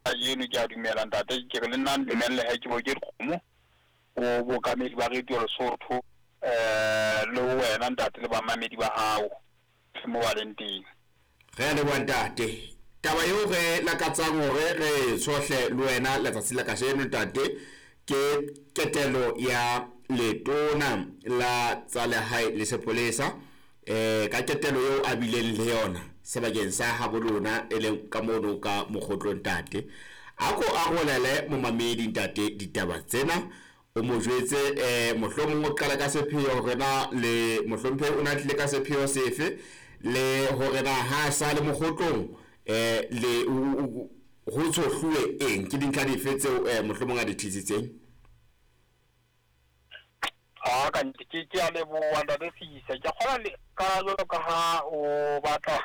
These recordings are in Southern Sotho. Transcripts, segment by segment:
yeno ke a dumela ntate ke re le nna dumelle ha ke bo ke dikgomo o bokamedi ba radio Lesotho le wena ntate le bamamedi ba hao mo ba leng teng re le bontate taba eo re lakatsang hore re tsohle le wena letsatsi la kajeno ntate ke ketelo ya letona la tsa lehae le sepolesa ka ketelo eo a bileng le yona sebakeng sa habo lona e leng ka mono ka mokgotlo ntate ako a golele momamedi ntate ditaba tsena o mo jwetse mohlomong o qala ka sepheo rena le mohlomphe o na tle ka sepheo sefe le hore na ha sa le mokgotlong le ho tshohluwe eng ke dintlha dife tseo mohlomong a di thisitseng ka ke a leboha ntate Sisa ke kgona le ka jwalo ka ha o batla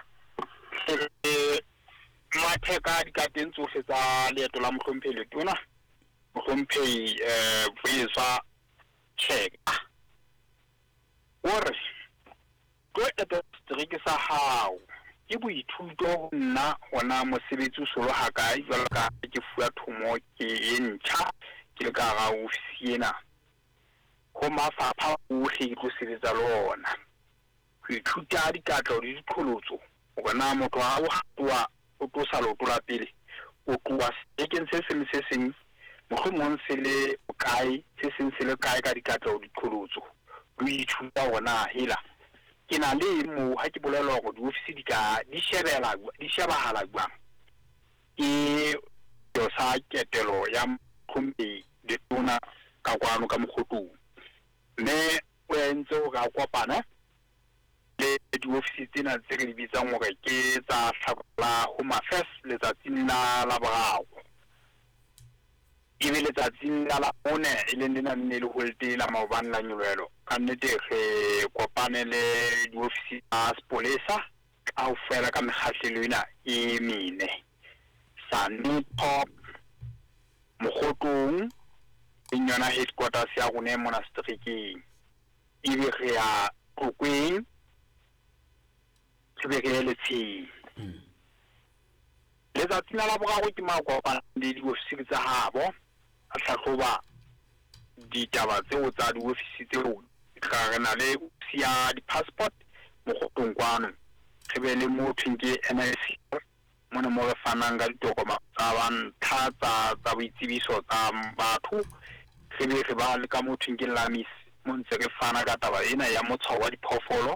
matheka di ka teng tsohle tsa leeto la mohlomphe letona mohlomphehi Vuyiswa Cheka ore tlo etsa setereke sa hao ke boithuto nna hona mosebetsi o solo ha kae jwalo ka ke fuwa thomo ke e ntjha ke le ka ga ofisi ena ho mafapha ohle ke tlo sebetsa lona ho ithuta dikatleho le diqholotso hore na motho ha o hatwa o tlosa lotola pele o tloha sekeng se seng se seng mohlomong se le kae se seng se le kae ka dikatleho diqholotso o ithuta hona hela ke na le mo ha ke bolela hore diofisi di shebahala jwang ke yo sa ketelo ya khombi de tona ka kwano ka mokgotong mme o entse ho ka kopana le diofisi tsena tse re di bitsang hore ke tsa hlakola home affairs letsatsing la borao le letsatsing la bone e leng lena ne le holte la maobane la nyolelo ka nnete re kopane le diofisi tsa sepolesa ka ho fela ka mekgahlelo ena e mene Sanipop Mokgotong in yona headquarters ya rona mona streekeng ebe re ya Tlokweng tsebe ke le tsi letsatsing la boraro ke ma kopana le diofisi tsa habo a hlahloba ditaba tseo tsa diofisi tseo re na le sia di-passport Mokgotong kwano re be le motho ke NIC mona mo re fanang ka ditokomane tsa bantlha tsa boitsebiso tsa batho re be re ba le ka motho ke Lamis mo ntse re fana ka taba ena ya motshwao wa diphoofolo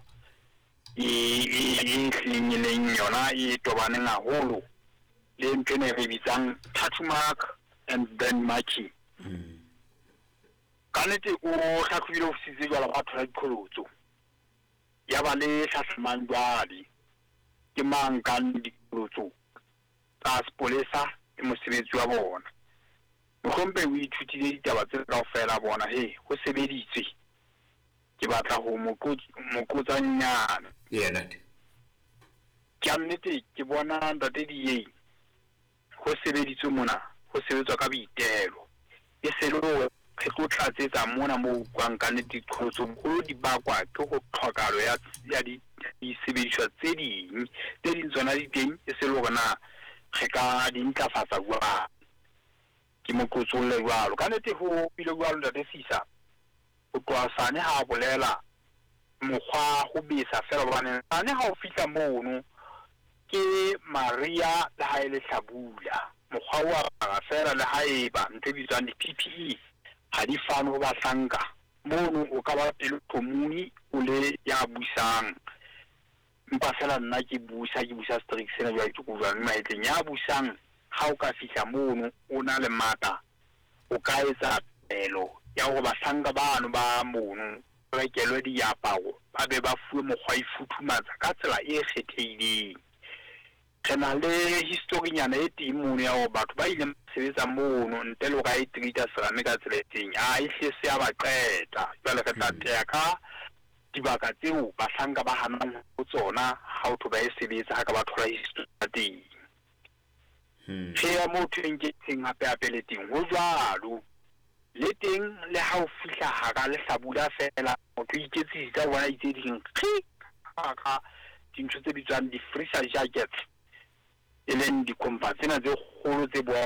e hlileng yona e tobaneng haholo le ntene re bitsang tattoo mark and then marking kanete o hlahlobile ofisi jwalo batho la diqholotso ya ba le hlahlamang jwale ke mang ka diqholotso tsa sepolesa le mosebetsi wa bona mohlompe o ithutile ditaba tse kaofela bona ho sebeditswe ke batla ho mokotsanyana yena ke nnete ke bona ntate di ho sebeditswe mona ho sebetswa ka boitelo e se le re tlo tlatsetsa mona mo kwang ka nnete diqholotso go di bakwa ke go tlhokalo ya di sebediswa tse ding tsona di teng e se le rona re ka di ntlafatsa jwang ke mokotsolle jwalo ka nnete ho pile jwalo ntate Sisa o tloasane ha bolela mokgwa go besa fela bana ane ha o fihla mono ke Maria la ha ile hlabula mokgwa wa fela le haeba ntwe bitsang di-PPE ha di fane ho bahlanka mono o ka ba pele komuni o le ya busang mpa fela nna ke busa streak sena jwa ke go jwa maetleng ya busang ha o ka fihla mono o na le mata o ka etsa pelo ya go bahlanka bano ba mono re kelwe diaparo ba be ba fuwe mokgwa ifuthumatsa ka tsela e kgethehileng re na le history nyana e teng mono ya go batho ba ile sebetsa mono ntle le go ka itrita serame ka tsela e teng a ihle se ya ba qeta jwale re tla tea ka dibaka tseo bahlanka ba hanang ho tsona ha o ba e sebetsa ha ka ba thola history ya teng ya motho nke teng hape le teng ho jwalo le teng le ha o fihla hara le hlabula fela motho iketsisa ka bona itse ding ka dintho tse bitswang di-freezer jackets e leng di-compa tsena tse kgolo tse